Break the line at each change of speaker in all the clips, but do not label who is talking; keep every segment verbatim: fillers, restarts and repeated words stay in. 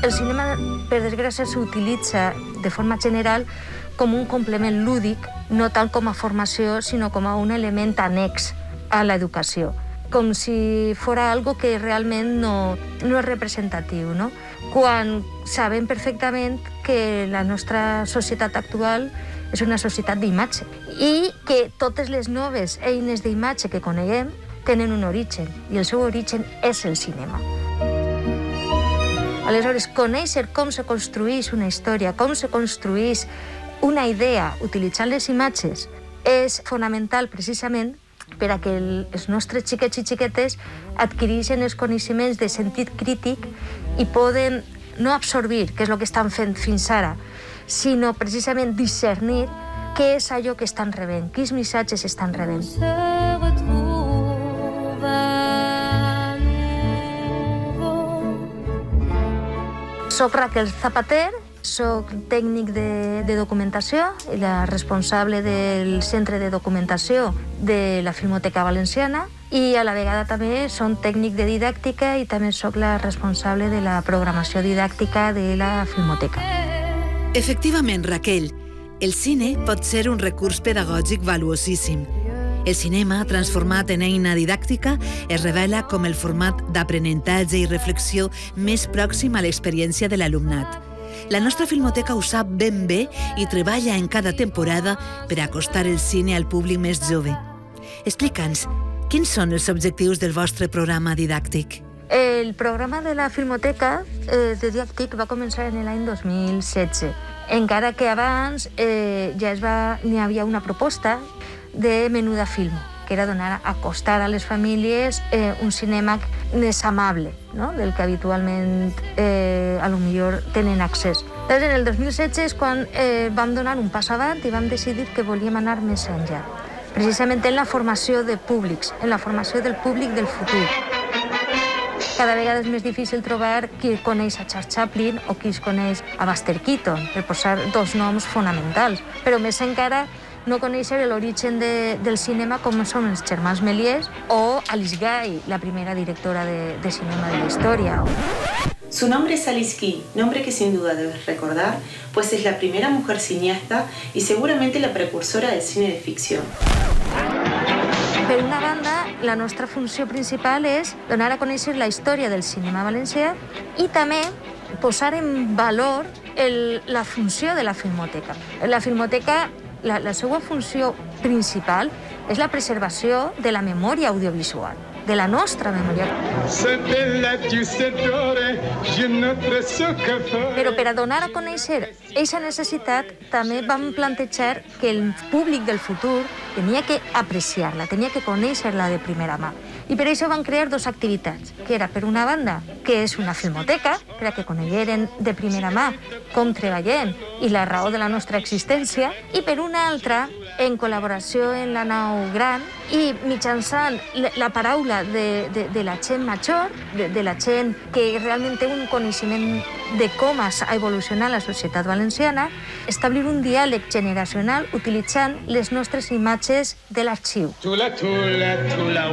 El cinema, per desgràcia, s'utilitza de forma general com un complement lúdic, no tant com a formació, sinó com a un element annex a l'educació, com si fora algo que realment no, no és representatiu, no? Quan sabem perfectament que la nostra societat actual és una societat d'imatge i que totes les noves eines d'imatge que coneguem tenen un origen, i el seu origen és el cinema. Aleshores, conèixer com se construeix una història, com se construeix una idea utilitzant les imatges, és fonamental precisament per a que els nostres xiquets i xiquetes adquireixen els coneixements de sentit crític i poden no absorbir, que és el que estan fent fins ara, sinó precisament discernir què és allò que estan rebent, quins missatges estan rebent. Soc Raquel Zapater, soc tècnic de, de documentació i la responsable del Centre de Documentació de la Filmoteca Valenciana i a la vegada també soc tècnic de didàctica i també soc la responsable de la programació didàctica de la Filmoteca.
Efectivament, Raquel, el cine pot ser un recurs pedagògic valuosíssim. El cinema, transformat en eina didàctica, es revela com el format d'aprenentatge i reflexió més pròxim a l'experiència de l'alumnat. La nostra Filmoteca ho sap ben bé i treballa en cada temporada per acostar el cine al públic més jove. Explica'ns, quins són els objectius del vostre programa didàctic?
El programa de la Filmoteca eh, didàctic va començar en l'any dos mil setze. Encara que abans eh, ja es va, n'hi havia una proposta de Menuda Filmo, que era donar a acostar a les famílies eh, un cinema més amable, no? Del que habitualment eh, a lo millor tenen accés. Llavors, en el dos mil setze és quan eh, vam donar un pas avant i vam decidir que volíem anar més enllà, precisament en la formació de públics, en la formació del públic del futur. Cada vegada és més difícil trobar qui coneix a Charles Chaplin o qui es coneix a Buster Keaton, per posar dos noms fonamentals, però més encara no conèixer l'origen de, del cinema com són els germans Méliès o Alice Guy, la primera directora de, de cinema de la historia.
Su nombre es Alice Guy, nombre que sin duda debes recordar, pues es la primera mujer cineasta y seguramente la precursora del cine de ficción.
Per una banda, la nostra funció principal és donar a conèixer la història del cinema valencià i també posar en valor el, la funció de la Filmoteca. La Filmoteca, la, la seva funció principal és la preservació de la memòria audiovisual, de la nostra memòria. Però per a donar a conèixer aquesta necessitat també vam plantejar que el públic del futur tenia que apreciar-la, tenia que conèixer-la de primera mà. I per això van crear dues activitats, que era, per una banda, que és una filmoteca, per a que conegueren de primera mà com treballem i la raó de la nostra existència, i per una altra, en col·laboració en la nau Gran i mitjançant la paraula de, de, de la gent major, de, de la gent que realment té un coneixement de com ha evolucionat la societat valenciana, establir un diàleg generacional utilitzant les nostres imatges de l'arxiu. Tula, tula, tula,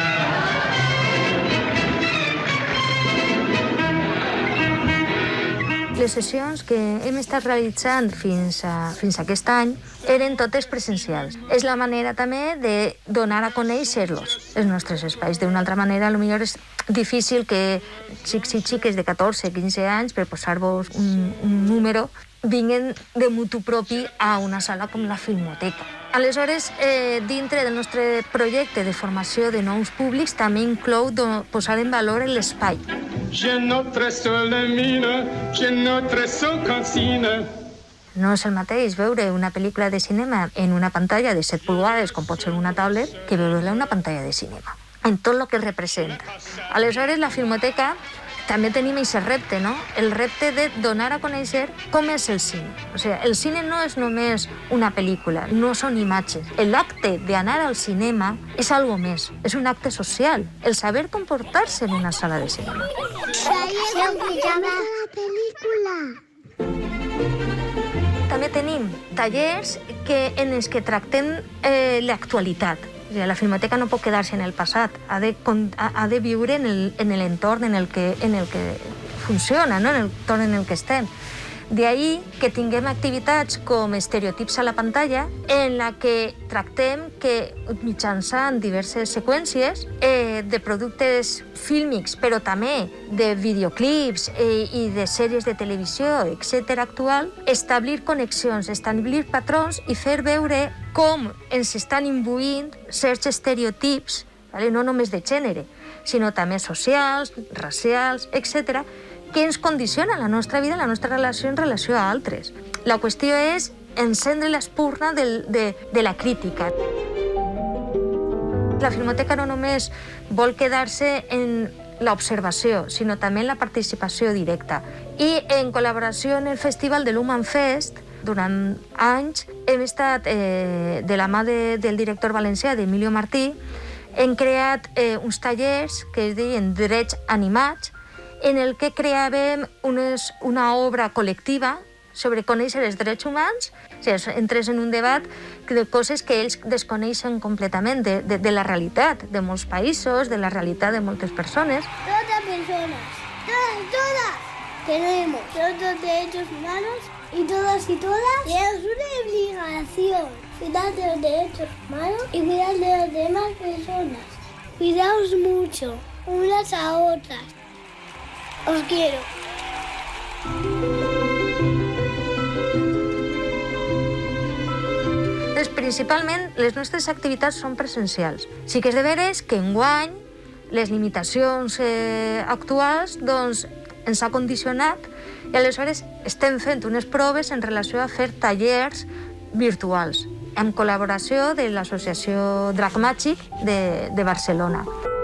Les sessions que hem estat realitzant fins a, fins a aquest any eren totes presencials. És la manera també de donar a conèixer-los, els nostres espais. D'una altra manera, potser és difícil que xics i xiques de catorze a quinze anys, per posar-vos un, un número, vinguen de mutu propi a una sala com la Filmoteca. Aleshores, eh, dintre del nostre projecte de formació de nous públics, també inclou do, posar en valor l'espai. No és el mateix veure una pel·lícula de cinema en una pantalla de set pulgades, com pot ser una tablet, que veure-la en una pantalla de cinema, en tot el que representa. Aleshores, la Filmoteca també tenim aquest repte, no? El repte de donar a conèixer com és el cine. O sigui, el cine no és només una pel·lícula, no són imatges. L'acte d'anar al cinema és algo més, és un acte social, el saber comportar-se en una sala de cinema. També tenim tallers que, en els que tractem eh, l'actualitat. La Filmoteca no pot quedar-se en el passat, ha de, ha de viure en l'entorn en, en el que, en el que funciona, no?, en el torn en el que estem. De ahí que tinguem activitats com estereotips a la pantalla, en la que tractem que mitjançant diverses seqüències eh, de productes fílmics, però també de videoclips eh, i de sèries de televisió, etcètera actual, establir connexions, establir patrons i fer veure com ens estan imbuint certs estereotips, vale? No només de gènere, sinó també socials, racials, etcètera, que ens condiciona la nostra vida, la nostra relació en relació a altres. La qüestió és encendre l'espurna de, de, de la crítica. La Filmoteca no només vol quedar-se en l'observació, sinó també en la participació directa. I en col·laboració en el Festival de l'Human Fest, durant anys, hem estat, eh, de la mà de, del director valencià, d'Emilio Martí, hem creat eh, uns tallers que es deien Drets Animats, en el que creàvem unes, una obra col·lectiva sobre conèixer els drets humans, o sigui, entres en un debat de coses que ells desconeixen completament de, de, de la realitat de molts països, de la realitat de moltes persones.
Todas las personas, todas, todas, tenemos los derechos humanos y todas y todas tenemos una obligación. Cuidar de los derechos humanos y cuidar de las demás personas. Cuidaos mucho, unas a otras. Os quiero.
Doncs, principalment, les nostres activitats són presencials. Sí que és de veres que enguany les limitacions eh, actuals doncs, ens ha condicionat i aleshores estem fent unes proves en relació a fer tallers virtuals en col·laboració de l'associació Drac Màgic de, de Barcelona.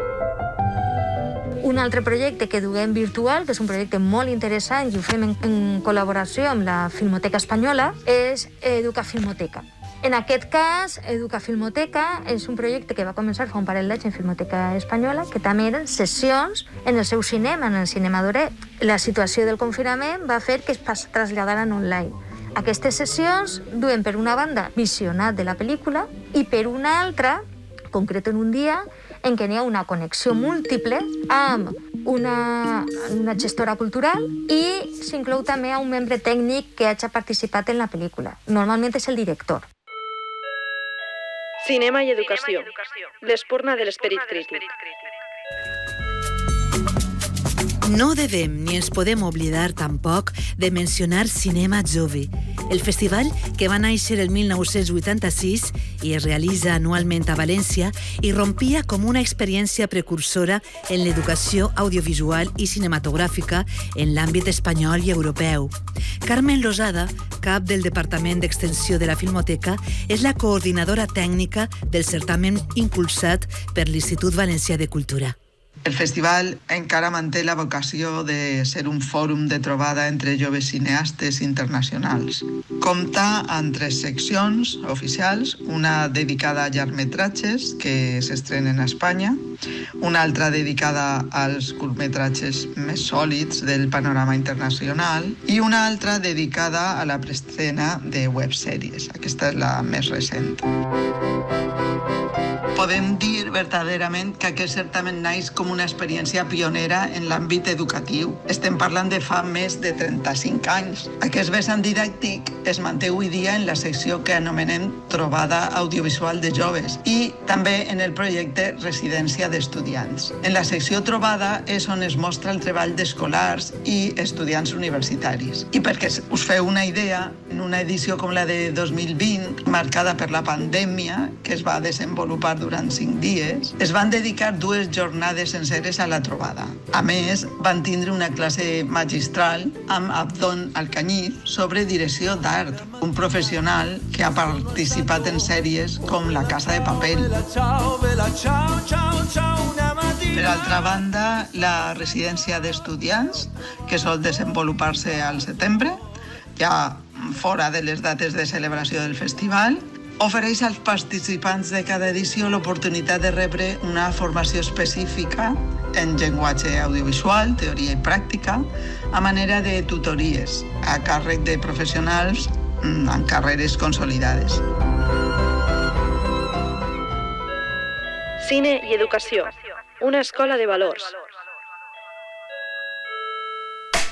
Un altre projecte que duguem virtual, que és un projecte molt interessant i ho fem en, en col·laboració amb la Filmoteca Espanyola, és Educa Filmoteca. En aquest cas, Educa Filmoteca és un projecte que va començar fa un parell d'anys en Filmoteca Espanyola, que també eren sessions en el seu cinema, en el cinema d'Oret. La situació del confinament va fer que es traslladaran online. Aquestes sessions duen per una banda visionat de la pel·lícula i per una altra, concret en un dia, en què n'hi ha una connexió múltiple amb una, una gestora cultural i s'inclou també a un membre tècnic que hagi participat en la pel·lícula. Normalment és el director.
Cinema i educació. L'espurna de l'esperit crític.
No devem ni ens podem oblidar tampoc de mencionar Cinema Jove, el festival que va néixer el mil nou-cents vuitanta-sis i es realitza anualment a València i rompia com una experiència precursora en l'educació audiovisual i cinematogràfica en l'àmbit espanyol i europeu. Carmen Losada, cap del Departament d'Extensió de la Filmoteca, és la coordinadora tècnica del certamen impulsat per l'Institut Valencià de Cultura.
El festival encara manté la vocació de ser un fòrum de trobada entre joves cineastes internacionals. Compta amb tres seccions oficials, una dedicada a llargmetratges que s'estrenen a Espanya, una altra dedicada als curtmetratges més sòlids del panorama internacional i una altra dedicada a la preestrena de websèries. Aquesta és la més recent. Podem dir verdaderament que aquest certamen naix com una experiència pionera en l'àmbit educatiu. Estem parlant de fa més de trenta-cinc anys. Aquest vessant didàctic es manté avui dia en la secció que anomenem Trobada Audiovisual de Joves i també en el projecte Residència d'Estudiants. En la secció Trobada és on es mostra el treball d'escolars i estudiants universitaris. I perquè us feu una idea, en una edició com la de dos mil vint, marcada per la pandèmia, que es va desenvolupar durant cinc dies, es van dedicar dues jornades senceres a la trobada. A més, van tindre una classe magistral amb Abdon Alcañiz sobre direcció d'art, un professional que ha participat en sèries com La Casa de Papel. Per altra banda, la residència d'estudiants, que sol desenvolupar-se al setembre, ja fora de les dates de celebració del festival, ofereix als participants de cada edició l'oportunitat de rebre una formació específica en llenguatge audiovisual, teoria i pràctica, a manera de tutories, a càrrec de professionals amb carreres consolidades.
Cine i educació. Una escola de valors.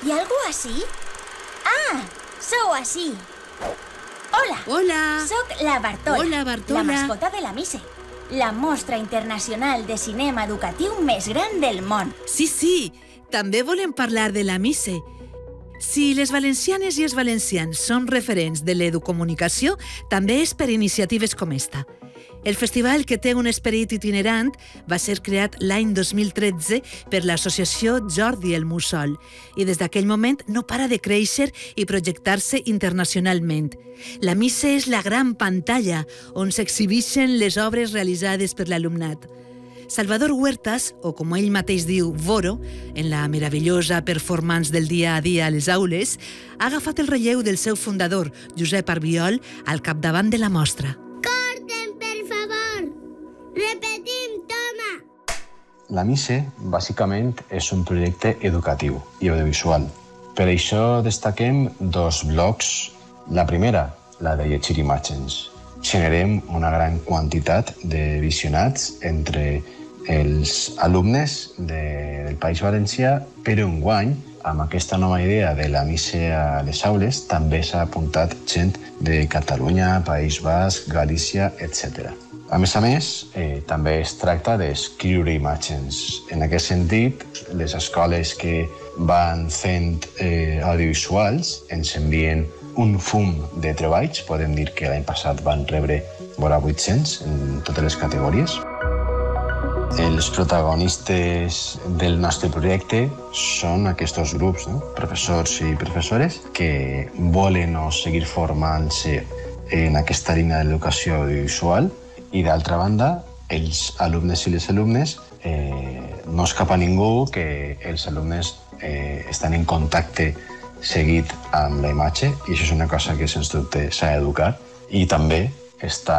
¿Y algo así? Ah, sou així. Hola.
Hola.
Soc la Bartola.
Hola, Bartola.
La mascota de la Mise. La mostra internacional de cinema educatiu més gran del món.
Sí, sí, també volem parlar de la Mise. Si les valencianes i els valencians són referents de l'educomunicació, també és per iniciatives com esta. El festival, que té un esperit itinerant, va ser creat l'any dos mil tretze per l'associació Jordi el Mussol i des d'aquell moment no para de créixer i projectar-se internacionalment. La Mise és la gran pantalla on s'exhibeixen les obres realitzades per l'alumnat. Salvador Huertas, o com ell mateix diu, Voro, en la meravellosa performance del dia a dia a les aules, ha agafat el relleu del seu fundador, Josep Arbiol, al capdavant de la mostra.
Corten, per favor! Repetim, toma!
La Mise, bàsicament, és un projecte educatiu i audiovisual. Per això destaquem dos blocs. La primera, la de llegir imatges. Generem una gran quantitat de visionats entre els alumnes de, del País Valencià, però enguany, amb aquesta nova idea de la Mise a les aules, també s'ha apuntat gent de Catalunya, País Basc, Galícia, etcètera. A més a més, eh, també es tracta d'escriure imatges. En aquest sentit, les escoles que van fent eh, audiovisuals ens envien un fum de treballs. Podem dir que l'any passat van rebre vora vuit-cents en totes les categories. Els protagonistes del nostre projecte són aquests grups, no? Professors i professores que volen o seguir formant-se en aquesta línia de l'educació audiovisual i, d'altra banda, els alumnes i les alumnes eh, no escapa a ningú que els alumnes eh, estan en contacte seguit amb la imatge i això és una cosa que, sens dubte, s'ha d'educar i també està